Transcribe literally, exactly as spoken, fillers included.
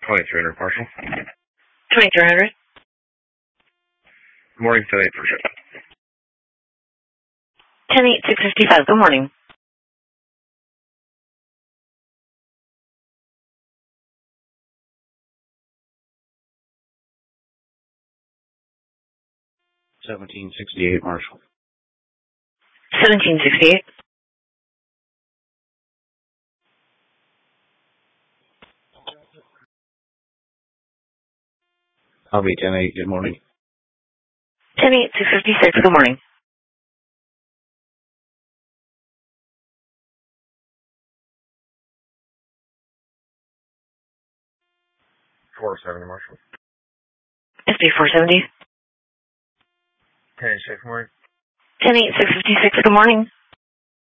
twenty-three hundred partial. twenty-three hundred. Good morning, ten eight for ship. ten eight six fifty-five. Good morning. seventeen sixty-eight Marshall. seventeen sixty-eight. I'll be ten eight. Good morning. ten eight six fifty-six. Good morning. four seventy Marshall. S B four seventy. ten eight six morning. ten eight six fifty-six. Good morning.